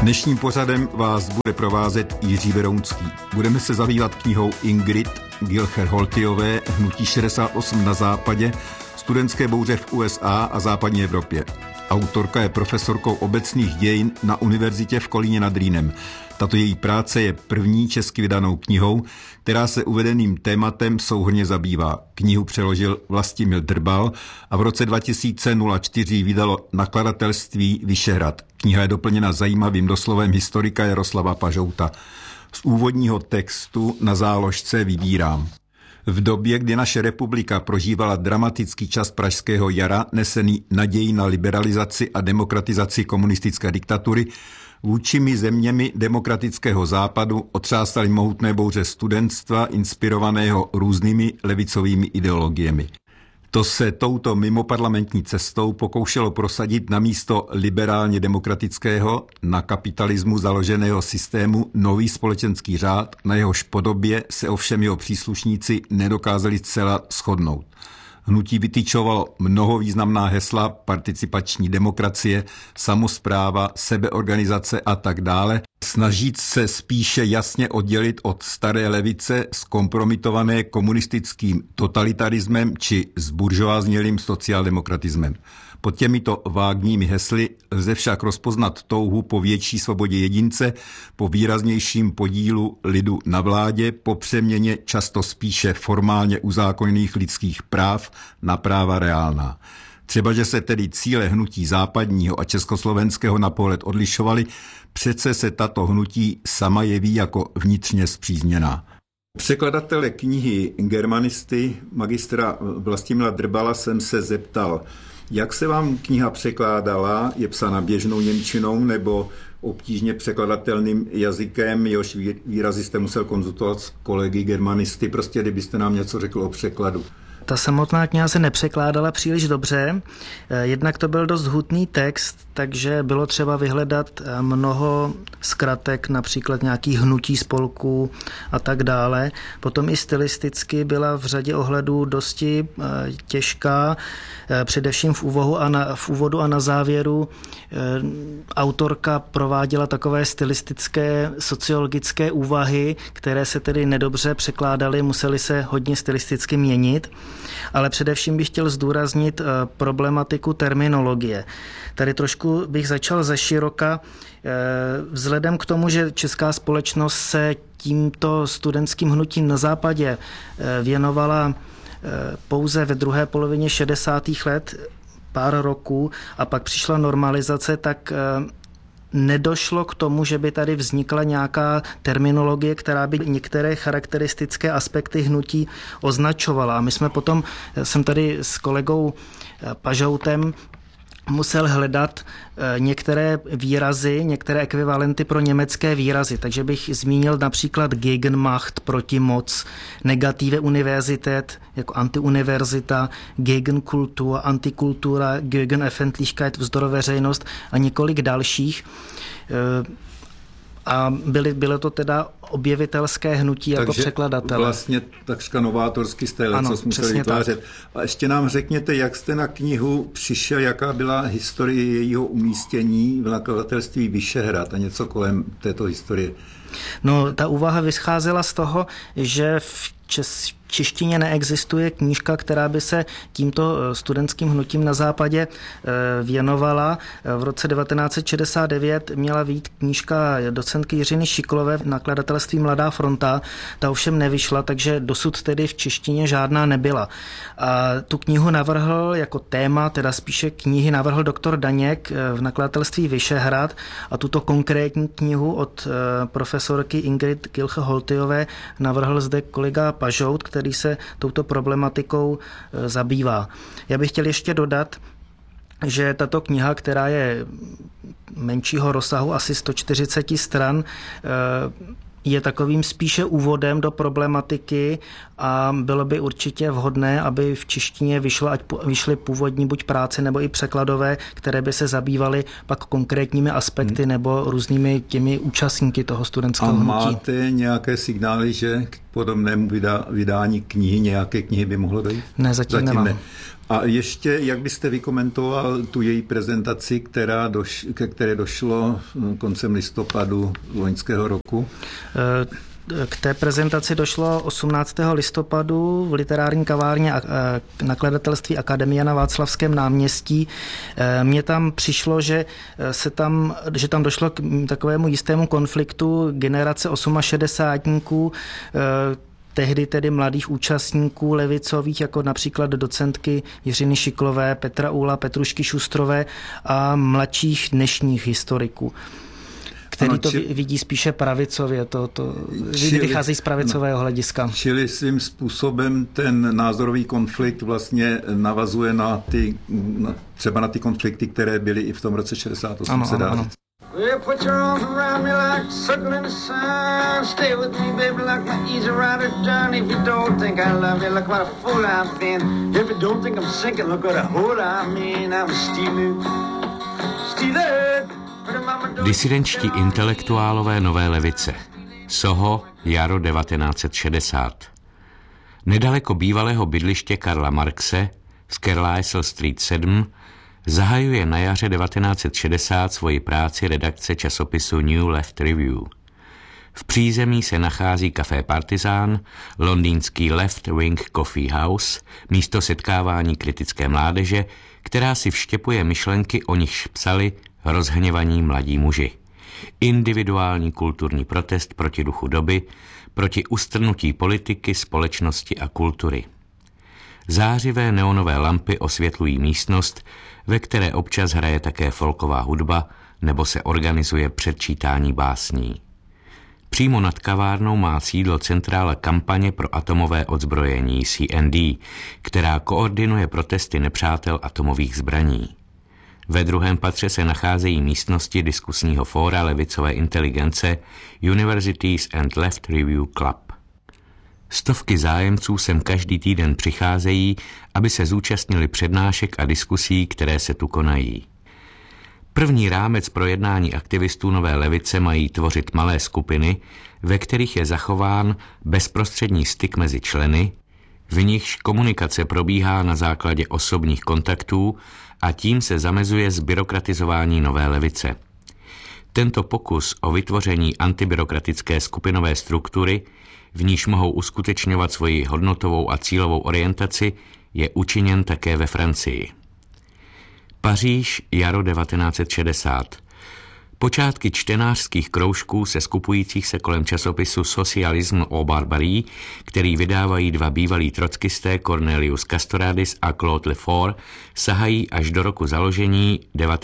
Dnešním pořadem vás bude provázet Jiří Berounský. Budeme se zabývat knihou Ingrid Guilcher-Holtyové Hnutí 68 na západě, studentské bouře v USA a západní Evropě. Autorka je profesorkou obecných dějin na univerzitě v Kolíně nad Rýnem. Tato její práce je první česky vydanou knihou, která se uvedeným tématem souhrnně zabývá. Knihu přeložil Vlastimil Drbal a v roce 2004 vydalo nakladatelství Vyšehrad. Kniha je doplněna zajímavým doslovem historika Jaroslava Pažouta. Z úvodního textu na záložce vybírám. V době, kdy naše republika prožívala dramatický čas pražského jara, nesený naději na liberalizaci a demokratizaci komunistické diktatury, vůdčími zeměmi demokratického západu otřásaly mohutné bouře studentstva inspirovaného různými levicovými ideologiemi. To se touto mimoparlamentní cestou pokoušelo prosadit namísto liberálně demokratického, na kapitalismu založeného systému nový společenský řád, na jehož podobě se ovšem jeho příslušníci nedokázali zcela shodnout. Hnutí vytyčovalo mnoho významná hesla, participační demokracie, samospráva, sebeorganizace a tak dále, snažit se spíše jasně oddělit od staré levice zkompromitované komunistickým totalitarismem či zburžoáznělým sociáldemokratismem. Pod těmito vágními hesly lze však rozpoznat touhu po větší svobodě jedince, po výraznějším podílu lidu na vládě, po přeměně často spíše formálně uzákoněných lidských práv na práva reálná. Třeba, že se tedy cíle hnutí západního a československého na pohled odlišovaly, přece se tato hnutí sama jeví jako vnitřně spřízněná. Překladatele knihy germanisty magistra Vlastimila Drbala jsem se zeptal, jak se vám kniha překládala, je psána běžnou němčinou nebo obtížně překladatelným jazykem, jehož výrazy jste musel konzultovat s kolegy germanisty, prostě kdybyste nám něco řekl o překladu. Ta samotná kniha se nepřekládala příliš dobře, jednak to byl dost hutný text, takže bylo třeba vyhledat mnoho zkratek, například nějakých hnutí spolků a tak dále. Potom i stylisticky byla v řadě ohledů dosti těžká, především v úvodu a na závěru. Autorka prováděla takové stylistické, sociologické úvahy, které se tedy nedobře překládaly, musely se hodně stylisticky měnit. Ale především bych chtěl zdůraznit problematiku terminologie. Tady trošku bych začal ze široka. Vzhledem k tomu, že česká společnost se tímto studentským hnutím na západě věnovala pouze ve druhé polovině 60. let, pár roků, a pak přišla normalizace, tak nedošlo k tomu, že by tady vznikla nějaká terminologie, která by některé charakteristické aspekty hnutí označovala. A my jsme potom, jsem tady s kolegou Pažoutem musel hledat některé výrazy, některé ekvivalenty pro německé výrazy. Takže bych zmínil například Gegenmacht, protimoc, Negative Universität jako antiuniverzita, Gegenkultur, antikultura, Gegenöffentlichkeit, vzdoroveřejnost a několik dalších. A bylo to teda objevitelské hnutí jako překladatele. Vlastně takřka novátorský styl, co jsme museli vytvářet. Tak. A ještě nám řekněte, jak jste na knihu přišel, jaká byla historie jejího umístění v nakladatelství Vyšehrad a něco kolem této historie. No, ta úvaha vycházela z toho, že v češtině neexistuje knížka, která by se tímto studentským hnutím na západě věnovala. V roce 1969 měla vyjít knížka docentky Jiřiny Šiklové v nakladatelství Mladá fronta. Ta ovšem nevyšla, takže dosud tedy v češtině žádná nebyla. A tu knihu navrhl jako téma, teda spíše knihy navrhl doktor Daněk v nakladatelství Vyšehrad a tuto konkrétní knihu od profesorky Ingrid Guilcher-Holtyové navrhl zde kolega Pažout, který se touto problematikou zabývá. Já bych chtěl ještě dodat, že tato kniha, která je menšího rozsahu, asi 140 stran, je takovým spíše úvodem do problematiky a bylo by určitě vhodné, aby v češtině vyšly původní buď práce nebo i překladové, které by se zabývaly pak konkrétními aspekty nebo různými těmi účastníky toho studentského hnutí. A máte nějaké signály, že podobnému vydání knihy, nějaké knihy by mohlo dojít? Ne, zatím nemám. Ne. A ještě, jak byste vykomentoval tu její prezentaci, ke které došlo koncem listopadu loňského roku? K té prezentaci došlo 18. listopadu v literární kavárně nakladatelství Akademie na Václavském náměstí. Mně tam přišlo, že tam došlo k takovému jistému konfliktu generace 68-níků, tehdy tedy mladých účastníků levicových, jako například docentky Jiřiny Šiklové, Petra Úla, Petrušky Šustrové a mladších dnešních historiků, který to vidí spíše pravicově, vycházejí z pravicového hlediska. Čili svým způsobem ten názorový konflikt vlastně navazuje třeba na ty konflikty, které byly i v tom roce 68. Ano. Yeah, put your arms around me like circle in the sun. Stay with me, baby, like my easy rider done. If you don't think I love you, look what a fool I've been. If you don't think I'm sinking, look what a hole I'm in. I'm stealing. Disidenčtí intelektuálové nové levice. Soho, jaro 1960. Nedaleko bývalého bydliště Karla Marxe v Carlisle Street 7 zahajuje na jaře 1960 svoji práci redakce časopisu New Left Review. V přízemí se nachází Café Partizán, londýnský Left Wing Coffee House, místo setkávání kritické mládeže, která si vštěpuje myšlenky, o nichž psali rozhněvaní mladí muži. Individuální kulturní protest proti duchu doby, proti ustrnutí politiky, společnosti a kultury. Zářivé neonové lampy osvětlují místnost, ve které občas hraje také folková hudba nebo se organizuje předčítání básní. Přímo nad kavárnou má sídlo centrála kampaně pro atomové odzbrojení CND, která koordinuje protesty nepřátel atomových zbraní. Ve druhém patře se nacházejí místnosti diskusního fóra levicové inteligence Universities and Left Review Club. Stovky zájemců sem každý týden přicházejí, aby se zúčastnili přednášek a diskusí, které se tu konají. První rámec pro jednání aktivistů nové levice mají tvořit malé skupiny, ve kterých je zachován bezprostřední styk mezi členy, v nichž komunikace probíhá na základě osobních kontaktů a tím se zamezuje zbyrokratizování nové levice. Tento pokus o vytvoření antibyrokratické skupinové struktury, v níž mohou uskutečňovat svoji hodnotovou a cílovou orientaci, je učiněn také ve Francii. Paříž, jaro 1960. Počátky čtenářských kroužků seskupujících se kolem časopisu Socialisme au Barbarie, který vydávají dva bývalí trockisté Cornelius Castoriadis a Claude Lefort, sahají až do roku založení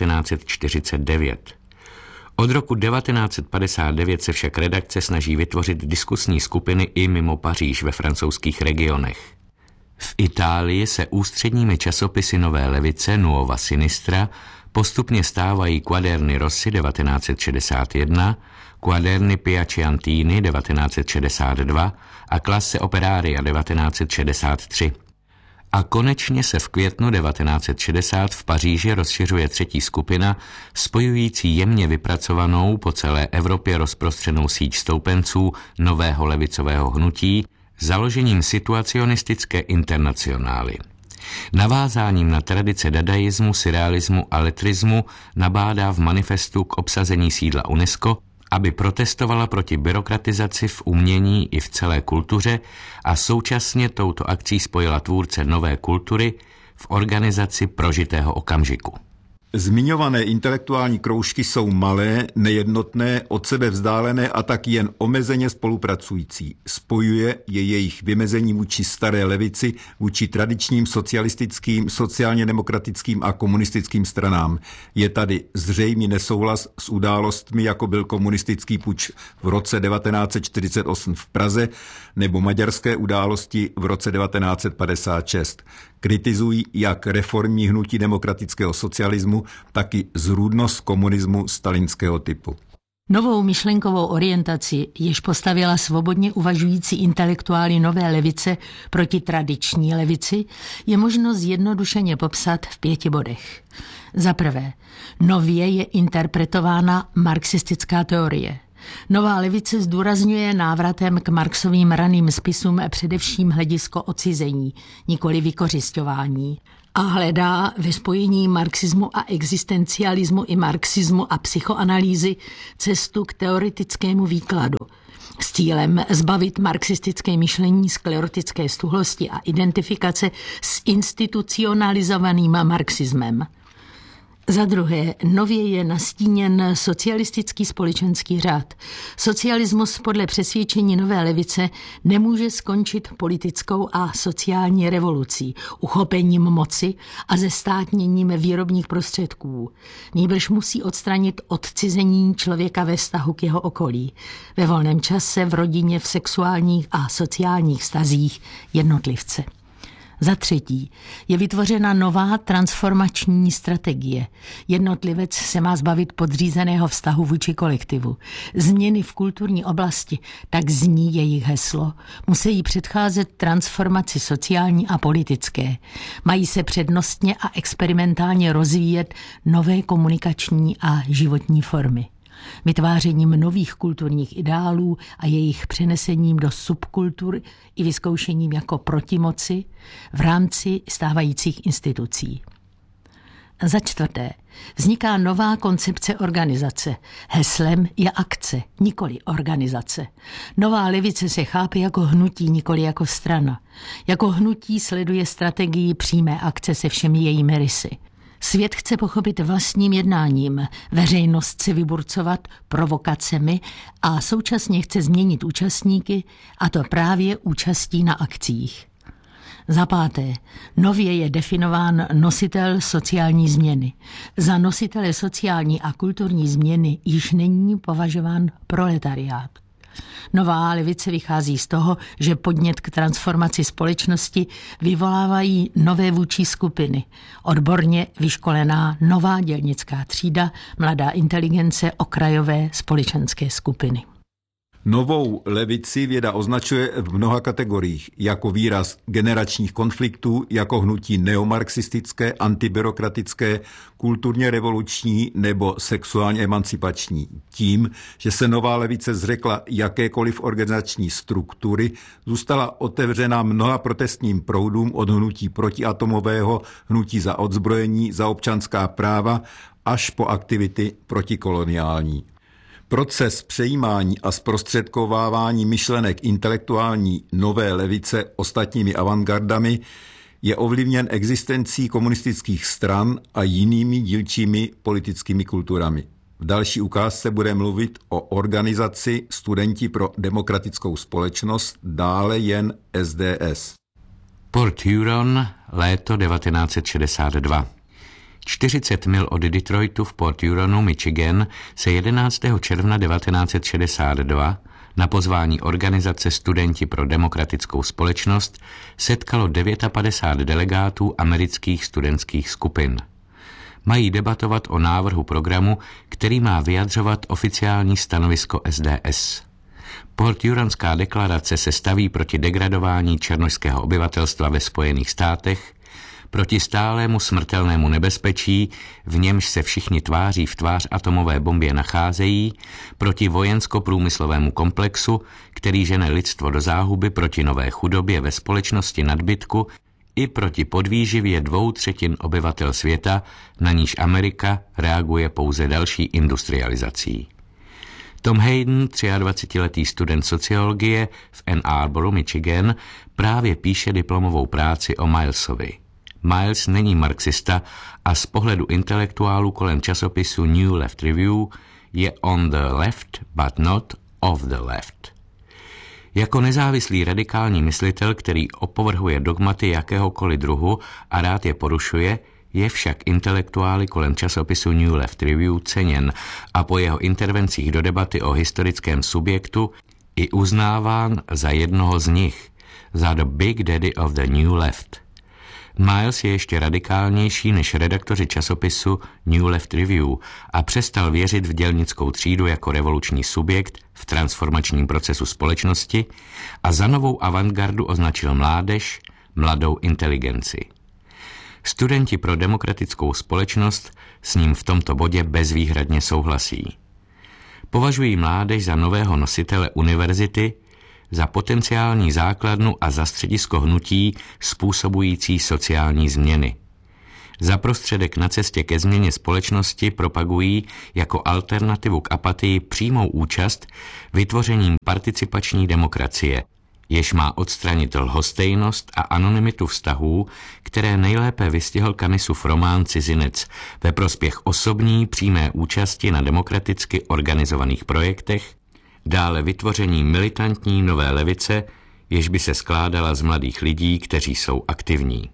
1949. Od roku 1959 se však redakce snaží vytvořit diskusní skupiny i mimo Paříž ve francouzských regionech. V Itálii se ústředními časopisy nové levice Nuova Sinistra postupně stávají Quaderni Rossi 1961, Quaderni Piacentini 1962 a Classe Operaria 1963. A konečně se v květnu 1960 v Paříži rozšiřuje třetí skupina, spojující jemně vypracovanou po celé Evropě rozprostřenou síť stoupenců nového levicového hnutí, založením situacionistické internacionály. Navázáním na tradice dadaismu, surrealismu a letrismu nabádá v manifestu k obsazení sídla UNESCO, aby protestovala proti byrokratizaci v umění i v celé kultuře a současně touto akcí spojila tvůrce nové kultury v organizaci prožitého okamžiku. Zmiňované intelektuální kroužky jsou malé, nejednotné, od sebe vzdálené a tak jen omezeně spolupracující. Spojuje je jejich vymezení vůči staré levici, vůči tradičním socialistickým, sociálně demokratickým a komunistickým stranám. Je tady zřejmý nesouhlas s událostmi, jako byl komunistický puč v roce 1948 v Praze nebo maďarské události v roce 1956. Kritizují jak reformní hnutí demokratického socialismu, tak i zrůdnost komunismu stalinského typu. Novou myšlenkovou orientaci, jež postavila svobodně uvažující intelektuály nové levice proti tradiční levici, je možno zjednodušeně popsat v 5 bodech. Za prvé, nově je interpretována marxistická teorie. Nová levice zdůrazňuje návratem k Marxovým raným spisům především hledisko odcizení, nikoli vykořisťování. A hledá ve spojení marxismu a existencialismu i marxismu a psychoanalýzy cestu k teoretickému výkladu s cílem zbavit marxistické myšlení sklerotické stuhlosti a identifikace s institucionalizovaným marxismem. Za druhé, nově je nastíněn socialistický společenský řád. Socialismus podle přesvědčení nové levice nemůže skončit politickou a sociální revolucí, uchopením moci a zestátněním výrobních prostředků. Nýbrž musí odstranit odcizení člověka ve vztahu k jeho okolí, ve volném čase, v rodině, v sexuálních a sociálních vztazích jednotlivce. Za třetí, je vytvořena nová transformační strategie. Jednotlivec se má zbavit podřízeného vztahu vůči kolektivu. Změny v kulturní oblasti, tak zní jejich heslo, musí předcházet transformaci sociální a politické. Mají se přednostně a experimentálně rozvíjet nové komunikační a životní formy. Vytvářením nových kulturních ideálů a jejich přenesením do subkultur i vyzkoušením jako protimoci v rámci stávajících institucí. Za čtvrté, vzniká nová koncepce organizace. Heslem je akce, nikoli organizace. Nová levice se chápe jako hnutí, nikoli jako strana. Jako hnutí sleduje strategii přímé akce se všemi jejími rysy. Svět chce pochopit vlastním jednáním, veřejnost chce vyburcovat provokacemi a současně chce změnit účastníky, a to právě účastí na akcích. Za páté, nově je definován nositel sociální změny. Za nositele sociální a kulturní změny již není považován proletariát. Nová levice vychází z toho, že podnět k transformaci společnosti vyvolávají nové vůdčí skupiny, odborně vyškolená nová dělnická třída, mladá inteligence, okrajové společenské skupiny. Novou levici věda označuje v mnoha kategoriích jako výraz generačních konfliktů, jako hnutí neomarxistické, antibyrokratické, kulturně revoluční nebo sexuálně emancipační. Tím, že se nová levice zřekla jakékoliv organizační struktury, zůstala otevřena mnoha protestním proudům od hnutí protiatomového, hnutí za odzbrojení, za občanská práva až po aktivity protikoloniální. Proces přejímání a zprostředkovávání myšlenek intelektuální nové levice ostatními avantgardami je ovlivněn existencí komunistických stran a jinými dílčími politickými kulturami. V další ukázce bude mluvit o organizaci Studenti pro demokratickou společnost, dále jen SDS. Port Huron, léto 1962. 40 mil od Detroitu v Port Huronu, Michigan, se 11. června 1962 na pozvání organizace Studenti pro demokratickou společnost setkalo 59 delegátů amerických studentských skupin. Mají debatovat o návrhu programu, který má vyjadřovat oficiální stanovisko SDS. Porthuronská deklarace se staví proti degradování černošského obyvatelstva ve Spojených státech, proti stálému smrtelnému nebezpečí, v němž se všichni tváří v tvář atomové bombě nacházejí, proti vojensko-průmyslovému komplexu, který žene lidstvo do záhuby, proti nové chudobě ve společnosti nadbytku i proti podvýživě 2/3 obyvatel světa, na níž Amerika reaguje pouze další industrializací. Tom Hayden, 23letý student sociologie v Ann Arboru, Michigan, právě píše diplomovou práci o Milesovi. Miles není marxista a z pohledu intelektuálů kolem časopisu New Left Review je on the left, but not of the left. Jako nezávislý radikální myslitel, který opovrhuje dogmaty jakéhokoliv druhu a rád je porušuje, je však intelektuály kolem časopisu New Left Review ceněn a po jeho intervencích do debaty o historickém subjektu i uznáván za jednoho z nich, za the Big Daddy of the New Left. Miles je ještě radikálnější než redaktoři časopisu New Left Review a přestal věřit v dělnickou třídu jako revoluční subjekt v transformačním procesu společnosti a za novou avantgardu označil mládež, mladou inteligenci. Studenti pro demokratickou společnost s ním v tomto bodě bezvýhradně souhlasí. Považují mládež za nového nositele univerzity, za potenciální základnu a za středisko hnutí způsobující sociální změny. Za prostředek na cestě ke změně společnosti propagují jako alternativu k apatii přímou účast vytvořením participační demokracie, jež má odstranit lhostejnost a anonymitu vztahů, které nejlépe vystihl Camusův román Cizinec ve prospěch osobní přímé účasti na demokraticky organizovaných projektech, dále vytvoření militantní nové levice, jež by se skládala z mladých lidí, kteří jsou aktivní.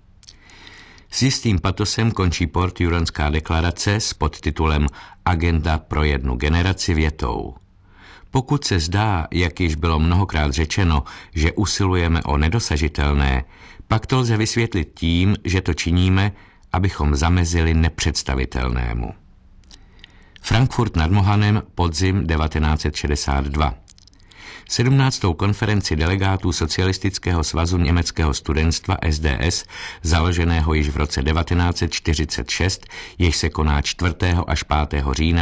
S jistým patosem končí Port-Huronská deklarace s podtitulem Agenda pro jednu generaci větou. Pokud se zdá, jak již bylo mnohokrát řečeno, že usilujeme o nedosažitelné, pak to lze vysvětlit tím, že to činíme, abychom zamezili nepředstavitelnému. Frankfurt nad Mohanem, podzim 1962. 17. konferenci delegátů Socialistického svazu německého studentstva SDS, založeného již v roce 1946, jež se koná 4. až 5. října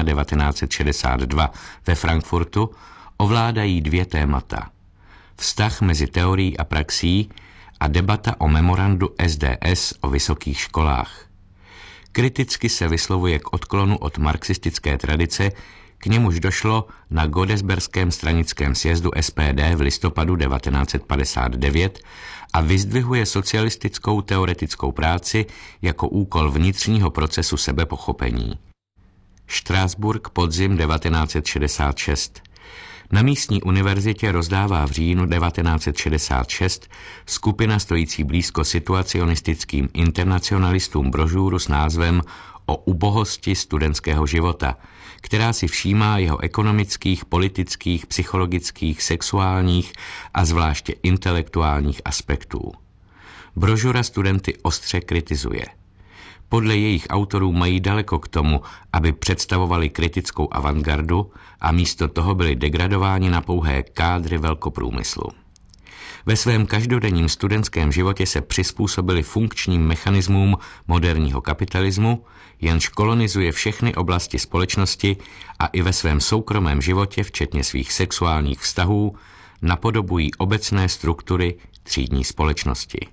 1962 ve Frankfurtu, ovládají dvě témata. Vztah mezi teorií a praxí a debata o memorandu SDS o vysokých školách. Kriticky se vyslovuje k odklonu od marxistické tradice, k němuž došlo na Godesberském stranickém sjezdu SPD v listopadu 1959 a vyzdvihuje socialistickou teoretickou práci jako úkol vnitřního procesu sebepochopení. Štrásburg, podzim 1966. Na místní univerzitě rozdává v říjnu 1966 skupina stojící blízko situacionistickým internacionalistům brožúru s názvem O ubohosti studentského života, která si všímá jeho ekonomických, politických, psychologických, sexuálních a zvláště intelektuálních aspektů. Brožura studenty ostře kritizuje. Podle jejich autorů mají daleko k tomu, aby představovali kritickou avantgardu a místo toho byli degradováni na pouhé kádry velkoprůmyslu. Ve svém každodenním studentském životě se přizpůsobili funkčním mechanismům moderního kapitalismu, jenž kolonizuje všechny oblasti společnosti a i ve svém soukromém životě, včetně svých sexuálních vztahů, napodobují obecné struktury třídní společnosti.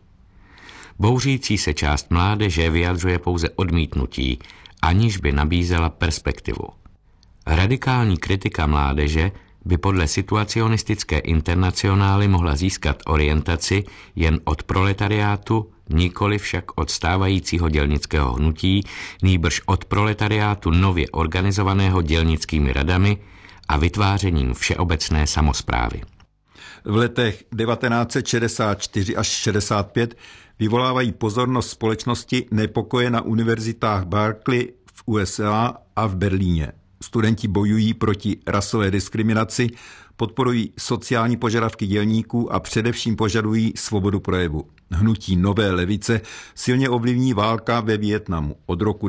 Bouřící se část mládeže vyjadřuje pouze odmítnutí, aniž by nabízela perspektivu. Radikální kritika mládeže by podle situacionistické internacionály mohla získat orientaci jen od proletariátu, nikoli však od stávajícího dělnického hnutí, nýbrž od proletariátu nově organizovaného dělnickými radami a vytvářením všeobecné samosprávy. V letech 1964 až 65 vyvolávají pozornost společnosti nepokoje na univerzitách Berkeley v USA a v Berlíně. Studenti bojují proti rasové diskriminaci, podporují sociální požadavky dělníků a především požadují svobodu projevu. Hnutí nové levice silně ovlivní válka ve Vietnamu. Od roku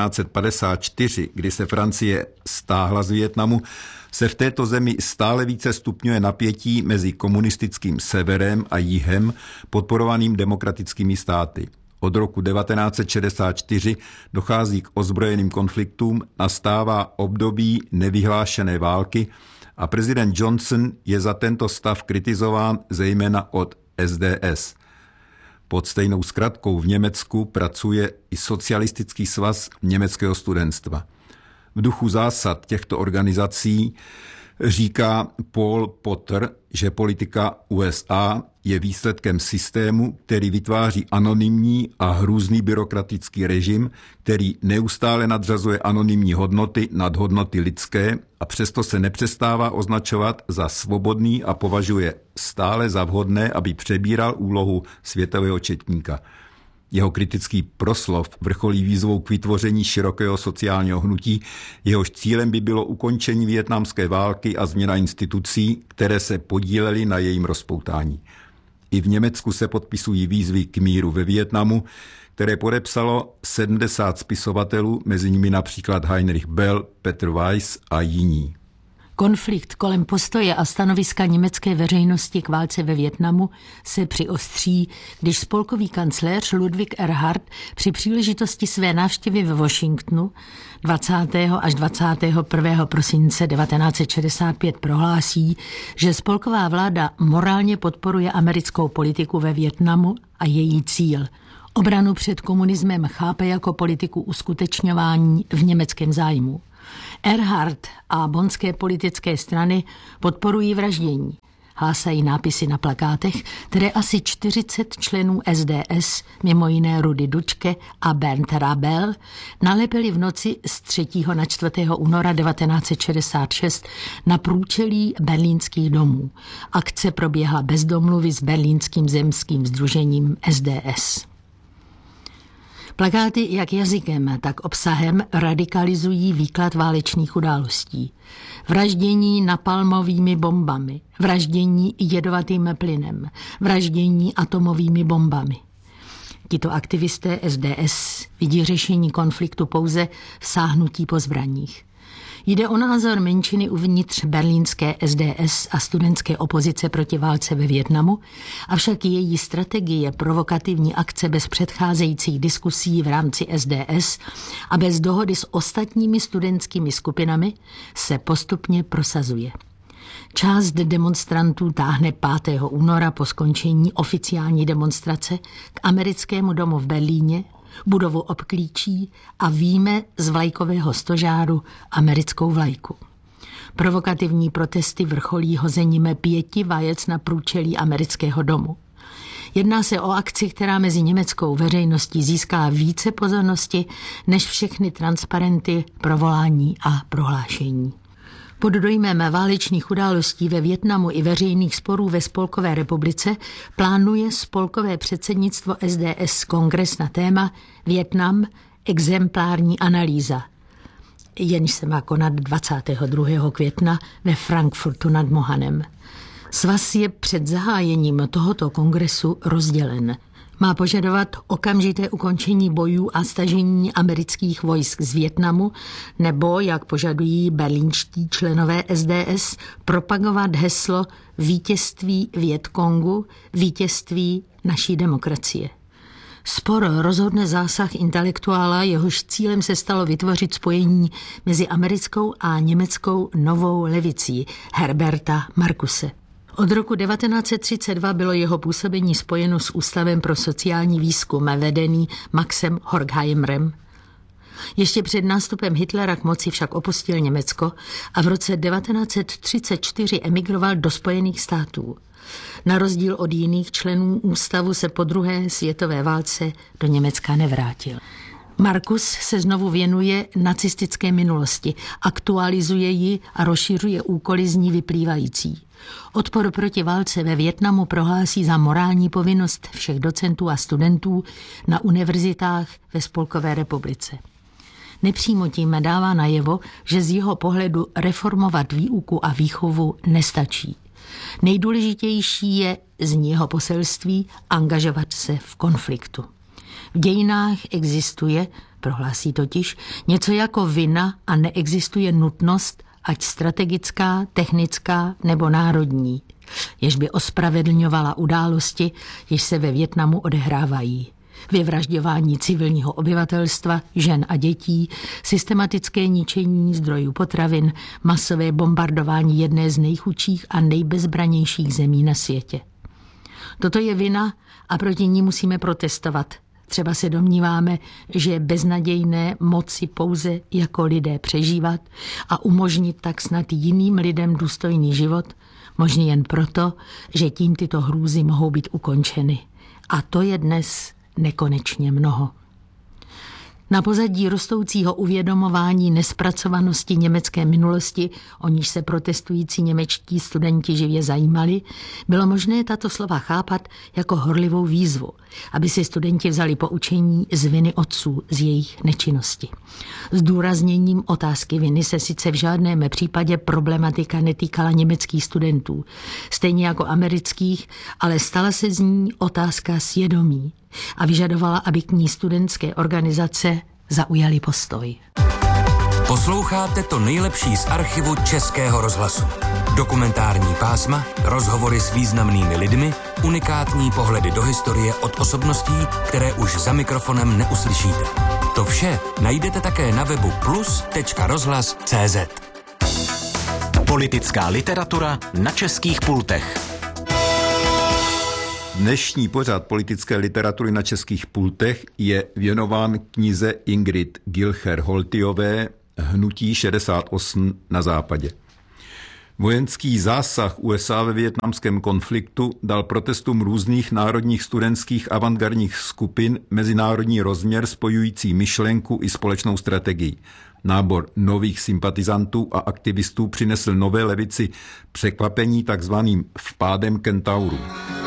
1954, kdy se Francie stáhla z Vietnamu, se v této zemi stále více stupňuje napětí mezi komunistickým severem a jihem, podporovaným demokratickými státy. Od roku 1964 dochází k ozbrojeným konfliktům, nastává období nevyhlášené války a prezident Johnson je za tento stav kritizován zejména od SDS. Pod stejnou zkratkou v Německu pracuje i Socialistický svaz německého studentstva. V duchu zásad těchto organizací říká Paul Potter, že politika USA je výsledkem systému, který vytváří anonymní a hrůzný byrokratický režim, který neustále nadřazuje anonymní hodnoty nad hodnoty lidské a přesto se nepřestává označovat za svobodný a považuje stále za vhodné, aby přebíral úlohu světového četníka. Jeho kritický proslov vrcholí výzvou k vytvoření širokého sociálního hnutí, jehož cílem by bylo ukončení vietnamské války a změna institucí, které se podílely na jejím rozpoutání. I v Německu se podpisují výzvy k míru ve Vietnamu, které podepsalo 70 spisovatelů, mezi nimi například Heinrich Böll, Petr Weiss a jiní. Konflikt kolem postoje a stanoviska německé veřejnosti k válce ve Vietnamu se přiostří, když spolkový kancléř Ludwig Erhard při příležitosti své návštěvy ve Washingtonu 20. až 21. prosince 1965 prohlásí, že spolková vláda morálně podporuje americkou politiku ve Vietnamu a její cíl. Obranu před komunismem chápe jako politiku uskutečňování v německém zájmu. Erhard a bonské politické strany podporují vraždění. Hlásají nápisy na plakátech, které asi 40 členů SDS, mimo jiné Rudy Dutschke a Bernd Rabel, nalepili v noci z 3. na 4. února 1966 na průčelí berlínských domů. Akce proběhla bez domluvy s berlínským zemským sdružením SDS. Plakáty jak jazykem, tak obsahem radikalizují výklad válečných událostí. Vraždění napalmovými bombami, vraždění jedovatým plynem, vraždění atomovými bombami. Tito aktivisté SDS vidí řešení konfliktu pouze v sáhnutí po zbraních. Jde o názor menšiny uvnitř berlínské SDS a studentské opozice proti válce ve Vietnamu, avšak její strategie provokativní akce bez předcházejících diskusí v rámci SDS a bez dohody s ostatními studentskými skupinami se postupně prosazuje. Část demonstrantů táhne 5. února po skončení oficiální demonstrace k americkému domu v Berlíně, budovu obklíčí a vyjme z vlajkového stožáru americkou vlajku. Provokativní protesty vrcholí hozením 5 vajec na průčelí amerického domu. Jedná se o akci, která mezi německou veřejností získá více pozornosti než všechny transparenty, provolání a prohlášení. Pod dojmem válečných událostí ve Vietnamu i veřejných sporů ve Spolkové republice plánuje spolkové předsednictvo SDS kongres na téma Vietnam exemplární analýza, jenž se má konat 22. května ve Frankfurtu nad Mohanem. Svaz je před zahájením tohoto kongresu rozdělen. Má požadovat okamžité ukončení bojů a stažení amerických vojsk z Vietnamu nebo, jak požadují berlínští členové SDS, propagovat heslo vítězství Vietkongu, vítězství naší demokracie. Spor rozhodne zásah intelektuála, jehož cílem se stalo vytvořit spojení mezi americkou a německou novou levicí Herberta Marcuse. Od roku 1932 bylo jeho působení spojeno s Ústavem pro sociální výzkum vedený Maxem Horkheimerem. Ještě před nástupem Hitlera k moci však opustil Německo a v roce 1934 emigroval do Spojených států. Na rozdíl od jiných členů ústavu se po druhé světové válce do Německa nevrátil. Marcus se znovu věnuje nacistické minulosti, aktualizuje ji a rozšiřuje úkoly z ní vyplývající. Odpor proti válce ve Vietnamu prohlásí za morální povinnost všech docentů a studentů na univerzitách ve Spolkové republice. Nepřímo tím dává najevo, že z jeho pohledu reformovat výuku a výchovu nestačí. Nejdůležitější je z jeho poselství angažovat se v konfliktu. V dějinách existuje, prohlásí totiž, něco jako vina a neexistuje nutnost, ať strategická, technická nebo národní, jež by ospravedlňovala události, jež se ve Vietnamu odehrávají. Vyvražďování civilního obyvatelstva, žen a dětí, systematické ničení zdrojů potravin, masové bombardování jedné z nejchudších a nejbezbranějších zemí na světě. Toto je vina a proti ní musíme protestovat. Třeba se domníváme, že je beznadějné moci pouze jako lidé přežívat a umožnit tak snad jiným lidem důstojný život, možný jen proto, že tím tyto hrůzy mohou být ukončeny. A to je dnes nekonečně mnoho. Na pozadí rostoucího uvědomování nespracovanosti německé minulosti, o níž se protestující němečtí studenti živě zajímali, bylo možné tato slova chápat jako horlivou výzvu, aby si studenti vzali poučení z viny otců z jejich nečinnosti. Zdůrazněním otázky viny se sice v žádném případě problematika netýkala německých studentů, stejně jako amerických, ale stala se z ní otázka svědomí a vyžadovala, aby k ní studentské organizace zaujaly postoj. Posloucháte to nejlepší z archivu Českého rozhlasu. Dokumentární pásma, rozhovory s významnými lidmi, unikátní pohledy do historie od osobností, které už za mikrofonem neuslyšíte. To vše najdete také na webu plus.rozhlas.cz. Politická literatura na českých pultech. Dnešní pořad politické literatury na českých pultech je věnován knize Ingrid Gilcher-Holtyové Hnutí 68 na západě. Vojenský zásah USA ve vietnamském konfliktu dal protestům různých národních studentských avantgardních skupin mezinárodní rozměr spojující myšlenku i společnou strategii. Nábor nových sympatizantů a aktivistů přinesl nové levici překvapení takzvaným vpádem kentaurů.